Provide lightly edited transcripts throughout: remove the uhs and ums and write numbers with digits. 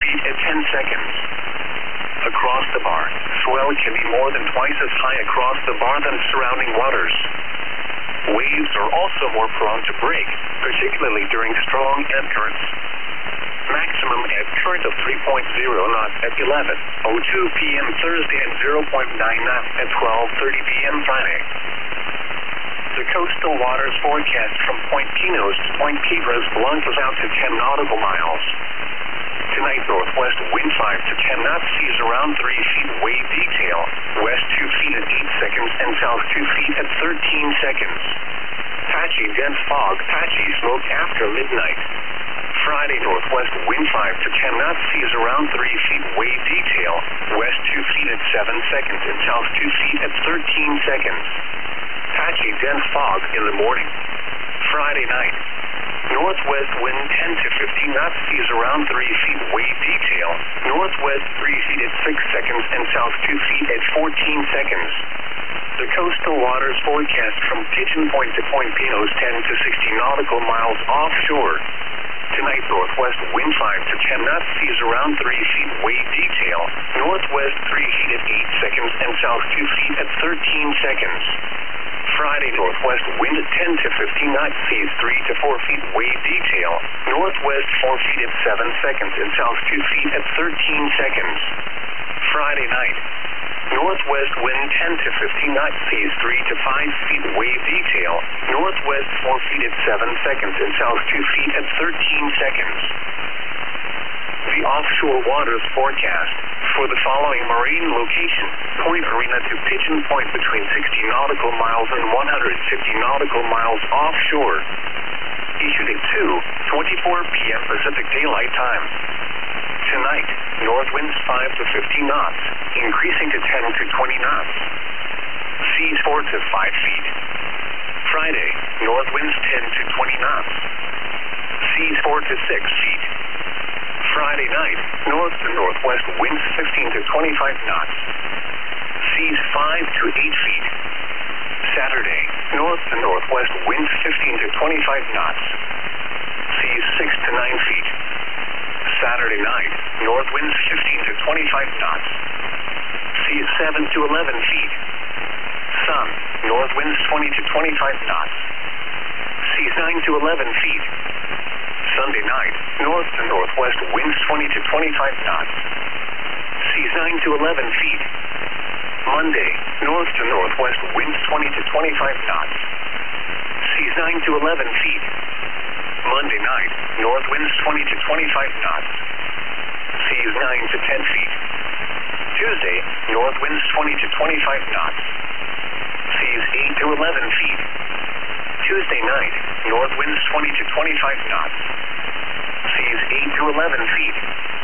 feet at 10 seconds. Across the bar, swell can be more than twice as high across the bar than surrounding waters. Waves are also more prone to break, particularly during strong ebb currents. Maximum ebb current of 3.0 knots at 11:02 p.m. Thursday and 0.9 knots at 12:30 p.m. Friday. The coastal waters forecast from Point Pinos to Point Piedras Blancas out to 10 nautical miles. Tonight, northwest wind 5 to 10 knots, seas around 3 feet, wave detail, west 2 feet at 8 seconds and south 2 feet at 13 seconds. Patchy dense fog, patchy smoke after midnight. Friday, northwest wind 5 to 10 knots, seas around 3 feet, wave detail, west 2 feet at 7 seconds and south 2 feet at 13 seconds. Patchy dense fog in the morning. Friday night. Northwest wind 10 to 15 knots, seas around 3 feet, wave detail, northwest 3 feet at 6 seconds and south 2 feet at 14 seconds. The coastal waters forecast from Pigeon Point to Point Pinos 10 to 60 nautical miles offshore. Tonight, northwest wind 5 to 10 knots, seas around 3 feet, wave detail, northwest 3 feet at 8 seconds and south 2 feet at 13 seconds. Friday, northwest wind at 10 to 15 knots, seas 3 to 4 feet, wave detail, northwest 4 feet at 7 seconds and south 2 feet at 13 seconds. Friday night. Northwest wind 10 to 15 knots, seas 3 to 5 feet, wave detail, northwest 4 feet at 7 seconds and south 2 feet at 13 seconds. The offshore waters forecast for the following marine location, Point Arena to Pigeon Point between 60 nautical miles and 150 nautical miles offshore. Issued at 2:24 p.m. Pacific Daylight Time. Tonight, north winds 5 to 15 knots, increasing to 10 to 20 knots. Seas 4 to 5 feet. Friday, north winds 10 to 20 knots. Seas 4 to 6 feet. Friday night, north to northwest winds 15 to 25 knots. Seas 5 to 8 feet. Saturday, north to northwest winds 15 to 25 knots. Seas 6 to 9 feet. Saturday night, north winds 15 to 25 knots. Seas 7 to 11 feet. Sun, north winds 20 to 25 knots. Seas 9 to 11 feet. Sunday night, north to northwest winds 20 to 25 knots. Seas 9 to 11 feet. Monday, north to northwest winds 20 to 25 knots. Seas 9 to 11 feet. Monday night, north winds 20 to 25 knots. Seas 9 to 10 feet. Tuesday, north winds 20 to 25 knots. Seas 8 to 11 feet. Tuesday night, north winds 20 to 25 knots. Seas 8 to 11 feet.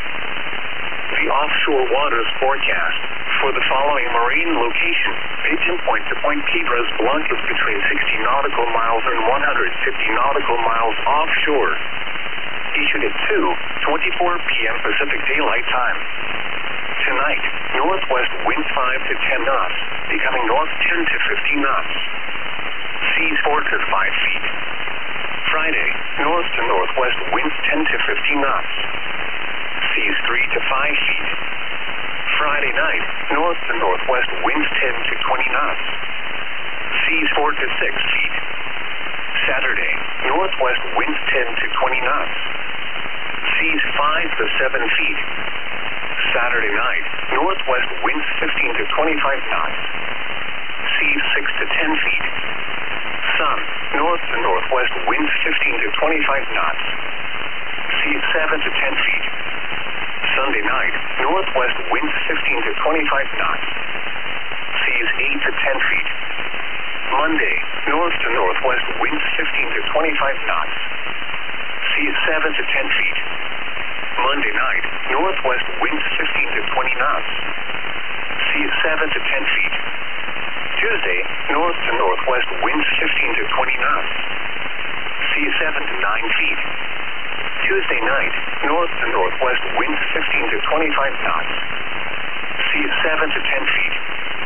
The offshore waters forecast for the following marine location, Pigeon Point to Point Piedras Blancas between 60 nautical miles and 150 nautical miles offshore. Issued at 2:24 p.m. Pacific Daylight Time. Tonight, northwest wind 5 to 10 knots, becoming north 10 to 15 knots. Seas 4 to 5 feet. Friday, north to northwest winds 10 to 15 knots. Seas 3 to 5 feet. Friday night, north to northwest winds 10 to 20 knots. Seas 4 to 6 feet. Saturday, northwest winds 10 to 20 knots. Seas 5 to 7 feet. Saturday night, northwest winds 15 to 25 knots. Seas 6 to 10 feet. Sun, north to northwest winds 15 to 25 knots. Seas 7 to 10 feet. Sunday night, northwest winds 15 to 25 knots. Seas 8 to 10 feet. Monday, north to northwest winds 15 to 25 knots. Seas 7 to 10 feet. Monday night, northwest winds 15 to 20 knots. Seas 7 to 10 feet. Tuesday, north to northwest winds 15 to 20 knots. Seas 7 to 9 feet. Tuesday night, north to northwest winds 15 to 25 knots. Seas 7 to 10 feet.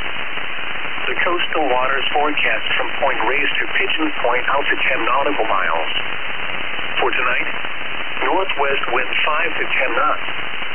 The coastal waters forecast from Point Reyes to Pigeon Point out to 10 nautical miles. For tonight, northwest wind 5 to 10 knots.